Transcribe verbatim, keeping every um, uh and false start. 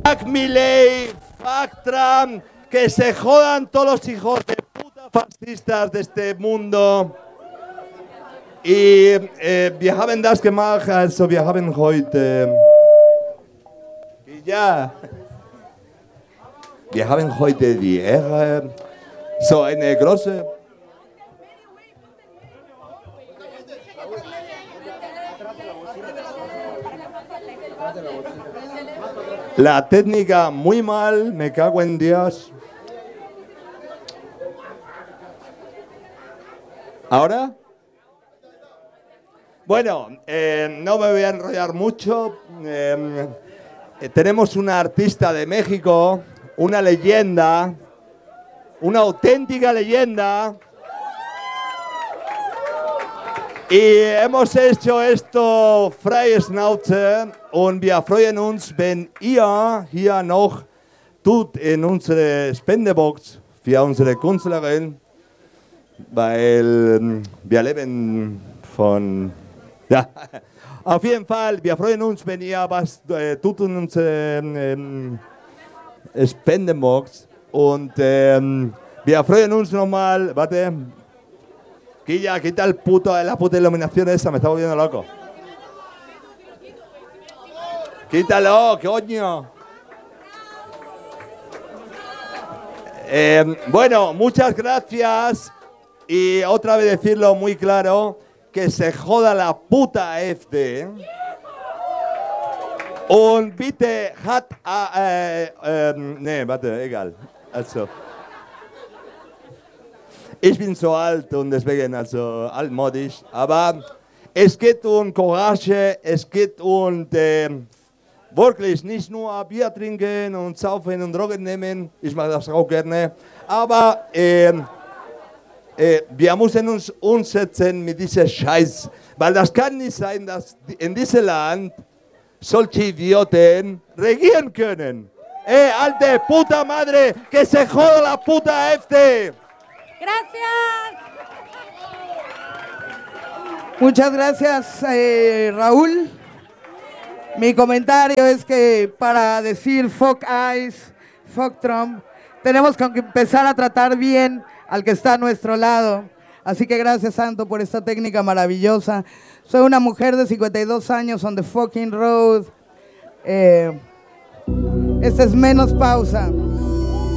Fuck Milei, fuck Trump, que se jodan todos los hijos de puta fascistas de este mundo. Y äh, wir haben das gemacht, also wir haben heute... Ja, wir haben heute die Ehre, so eine große... La técnica muy mal, me cago en Dios. ¿Ahora? Bueno, eh, no me voy a enrollar mucho. Eh, eh, tenemos una artista de México, una leyenda, una auténtica leyenda. Y hemos hecho esto freie Schnauze und wir freuen uns, wenn ihr hier noch tut in unsere Spendebox für unsere Künstlerin, weil wir leben von... Ja, auf jeden Fall, wir freuen uns, wenn ihr was äh, tut in unsere ähm, Spendebox und ähm, wir freuen uns nochmal, warte... Quilla, quita el puto, la puta iluminación esa, me está volviendo loco. Quítalo, coño. Eh, bueno, muchas gracias. Y otra vez decirlo muy claro, que se joda la puta A F D. Und bitte hat, äh, äh, nee, warte, egal. Also. Ich bin so alt und deswegen also altmodisch, aber es geht um Courage, es geht um äh, wirklich nicht nur Bier trinken und saufen und Drogen nehmen, ich mache das auch gerne, aber äh, äh, wir müssen uns umsetzen mit diesem Scheiß, weil das kann nicht sein, dass in diesem Land solche Idioten regieren können. Eh, alte puta madre, que se joda la puta A F D. Gracias. Muchas gracias, eh, Raúl. Mi comentario es que para decir fuck ICE, fuck Trump, tenemos que empezar a tratar bien al que está a nuestro lado. Así que gracias, Santo, por esta técnica maravillosa. Soy una mujer de cincuenta y dos años on the fucking road. Eh, esta es menos pausa.